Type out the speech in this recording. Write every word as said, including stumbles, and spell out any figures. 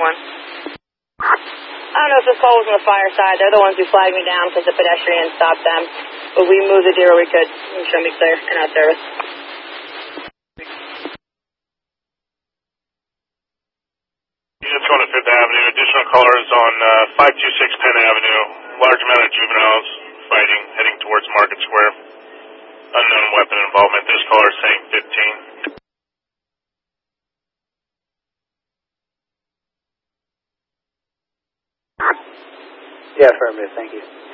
one. I don't know if this call was on the fire side. They're the ones who flagged me down because the pedestrian stopped them. But we moved the deer where we could. You show me clear and out service. Units going to Fifth Avenue. Additional callers on uh, five two six Penn Avenue. Large amount of juveniles fighting, heading towards Market Square. Unknown weapon involvement. This caller is saying fifteen. Yeah, affirmative. Thank you.